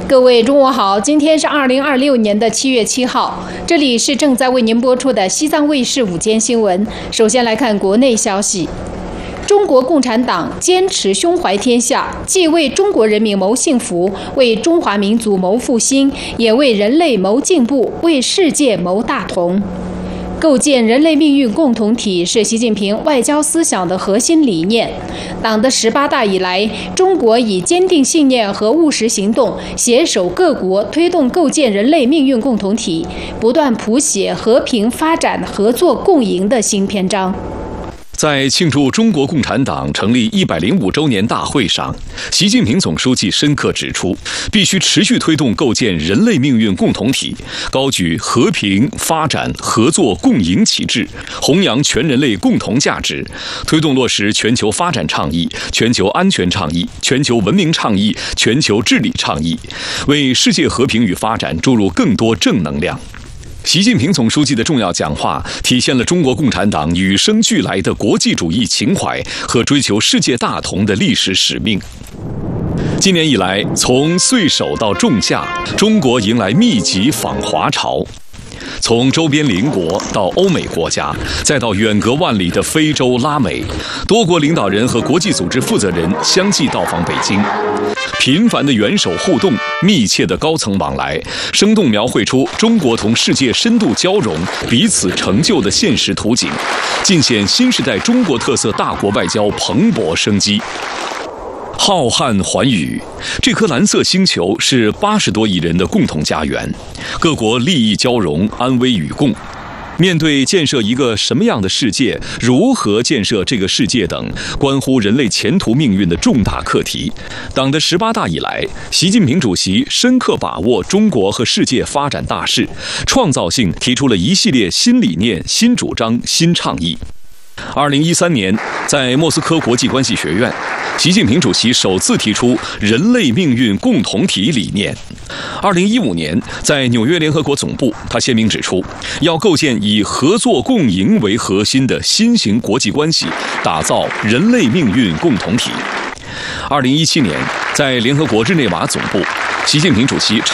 各位中午好，今天是2026年的7月7号，这里是正在为您播出的西藏卫视午间新闻。首先来看国内消息。中国共产党坚持胸怀天下，既为中国人民谋幸福，为中华民族谋复兴，也为人类谋进步，为世界谋大同。构建人类命运共同体是习近平外交思想的核心理念。党的18大以来，中国以坚定信念和务实行动，携手各国推动构建人类命运共同体，不断谱写和平发展、合作共赢的新篇章。 在庆祝中国共产党成立105周年大会上，习近平总书记深刻指出，必须持续推动构建人类命运共同体，高举和平、发展、合作共赢旗帜，弘扬全人类共同价值，推动落实全球发展倡议、全球安全倡议、全球文明倡议、全球治理倡议，为世界和平与发展注入更多正能量。习近平总书记的重要讲话体现了中国共产党与生俱来的国际主义情怀和追求世界大同的历史使命。今年以来，从岁首到仲夏，中国迎来密集访华潮。从周边邻国到欧美国家，再到远隔万里的非洲、拉美，多国领导人和国际组织负责人相继到访北京。频繁的元首互动，密切的高层往来，生动描绘出中国同世界深度交融、彼此成就的现实图景，尽显新时代中国特色大国外交蓬勃生机。浩瀚寰宇，这颗蓝色星球是80多亿人的共同家园，各国利益交融，安危与共。面对建设一个什么样的世界，如何建设这个世界等关乎人类前途命运的重大课题，党的18大以来，习近平主席深刻把握中国和世界发展大势，创造性提出了一系列新理念、新主张、新倡议。2013年，在莫斯科国际关系学院，习近平主席首次提出人类命运共同体理念。2015年，在纽约联合国总部，他鲜明指出，要构建以合作共赢为核心的新型国际关系，打造人类命运共同体。2017年，在联合国日内瓦总部，习近平主席